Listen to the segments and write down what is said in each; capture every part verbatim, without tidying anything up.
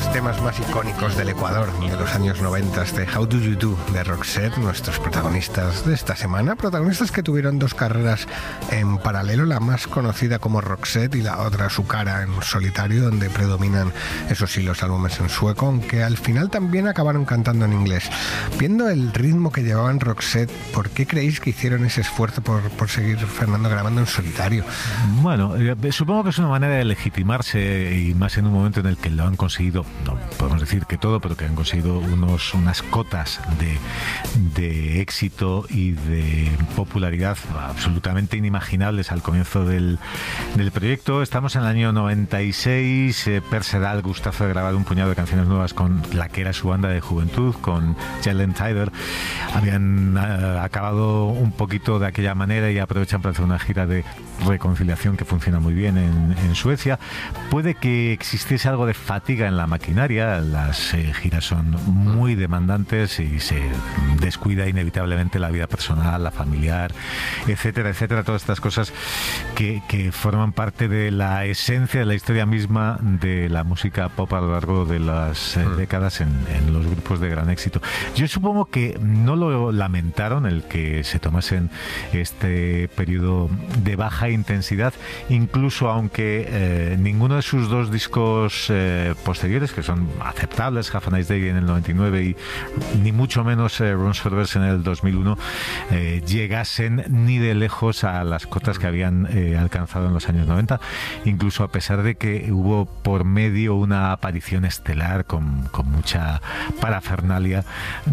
los temas más icónicos del Ecuador de los años noventa, de How Do You Do de Roxette, nuestros protagonistas de esta semana, protagonistas que tuvieron dos carreras en paralelo, la más conocida como Roxette y la otra Su Cara en solitario, donde predominan esos sí los álbumes en sueco, aunque al final también acabaron cantando en inglés. Viendo el ritmo que llevaban Roxette, ¿por qué creéis que hicieron ese esfuerzo por, por seguir, Fernando, grabando en solitario? Bueno, eh, supongo que es una manera de legitimarse, y más en un momento en el que lo han conseguido, no podemos decir que todo, pero que han conseguido unos, unas cotas de, de éxito y de popularidad absolutamente inimaginables al comienzo del, del proyecto. Estamos en el año noventa y seis, eh, Per se da el gustazo de grabar un puñado de canciones nuevas con la que era su banda de juventud, con Jelen Tyler. Habían eh, acabado un poquito de aquella manera y aprovechan para hacer una gira de reconciliación que funciona muy bien en, en Suecia. Puede que existiese algo de fatiga en la maquinaria, las eh, giras son muy demandantes y se descuida inevitablemente la vida personal, la familiar, etcétera, etcétera, todas estas cosas que, que forman parte de la esencia de la historia misma de la música pop a lo largo de las eh, décadas en, en los grupos de gran éxito. Yo supongo que no lo lamentaron el que se tomasen este periodo de baja intensidad, incluso aunque eh, ninguno de sus dos discos eh, posteriores, que son aceptables, Have a Nice Day en el noventa y nueve y ni mucho menos eh, Rooms for Birds en el dos mil uno, eh, llegasen ni de lejos a las cotas que habían eh, alcanzado en los años noventa, incluso a pesar de que hubo por medio una aparición estelar con, con mucha parafernalia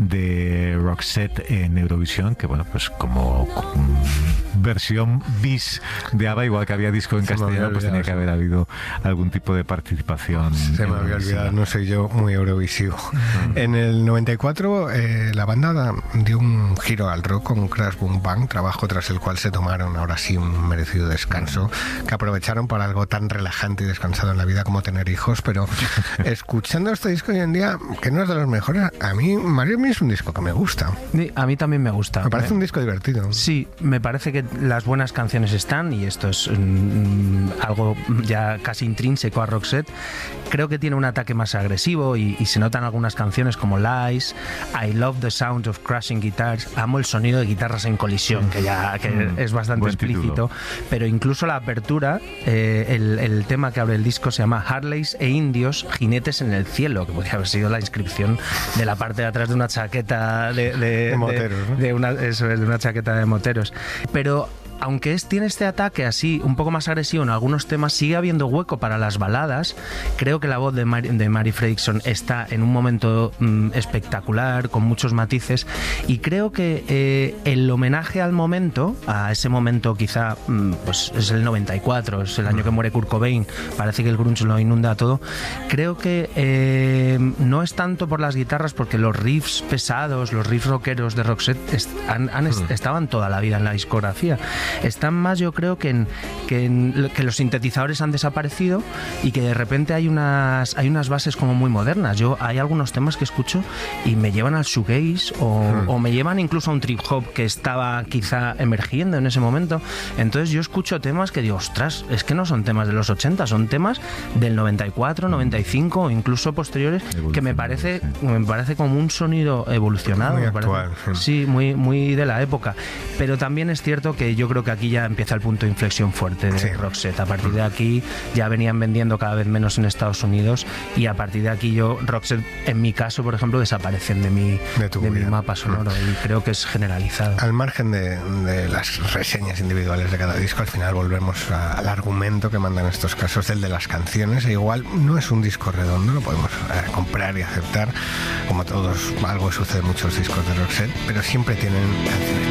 de Roxette en Eurovisión, que bueno, pues como, como versión bis de ABBA, igual que había disco en Se castellano, pues tenía que haber habido algún tipo de participación. Se me había olvidado, no soy yo muy eurovisivo. Uh-huh. En el noventa y cuatro eh, la banda da, dio un giro al rock con Crash Boom Bang, trabajo tras el cual se tomaron ahora sí un merecido descanso, que aprovecharon para algo tan relajante y descansado en la vida como tener hijos. Pero escuchando este disco hoy en día, que no es de los mejores, a mí Mario es un disco que me gusta. Sí, a mí también me gusta. Me parece un disco divertido. Sí, me parece que las buenas canciones están, y esto es mm, algo ya casi intrínseco a Roxette. Creo que tiene un ataque más agresivo y, y se notan algunas canciones como Lies, I Love the Sound of Crashing Guitars. Amo el sonido de guitarras en colisión, que ya que mm, es bastante explícito, título. Pero incluso la apertura, eh, el, el tema que abre el disco se llama Harleys e Indios, Jinetes en el Cielo, que podría haber sido la inscripción de la parte de atrás de una chaqueta de, de, de moteros, de, ¿no? de, una, eso, de una chaqueta de moteros. Pero aunque es, tiene este ataque así un poco más agresivo en algunos temas, sigue habiendo hueco para las baladas. Creo que la voz de Mary, de Mary Fredriksson está en un momento mmm, espectacular, con muchos matices, y creo que eh, el homenaje al momento, a ese momento quizá mmm, pues es el noventa y cuatro, es el año que muere Kurt Cobain, parece que el grunge lo inunda todo. Creo que eh, no es tanto por las guitarras, porque los riffs pesados, los riffs rockeros de Roxette est- han, han est- estaban toda la vida en la discografía. Están más, yo creo, que en, que en que los sintetizadores han desaparecido y que de repente hay unas hay unas bases como muy modernas. Yo hay algunos temas que escucho y me llevan al shoegaze o, mm. o me llevan incluso a un trip hop que estaba quizá emergiendo en ese momento. Entonces yo escucho temas que digo, ostras, es que no son temas de los ochenta, son temas del noventa y cuatro, noventa y cinco o incluso posteriores, que me parece sí. me parece como un sonido evolucionado. Muy me actual. Parece, sí, muy, muy de la época. Pero también es cierto que yo creo que aquí ya empieza el punto de inflexión fuerte de sí. Roxette. A partir de aquí ya venían vendiendo cada vez menos en Estados Unidos, y a partir de aquí yo, Roxette, en mi caso, por ejemplo, desaparecen de mi, de de mi mapa sonoro, mm. y creo que es generalizado. Al margen de, de las reseñas individuales de cada disco, al final volvemos a, al argumento que mandan estos casos, el de las canciones. E igual no es un disco redondo, lo podemos eh, comprar y aceptar, como todos, algo sucede en muchos discos de Roxette, pero siempre tienen canciones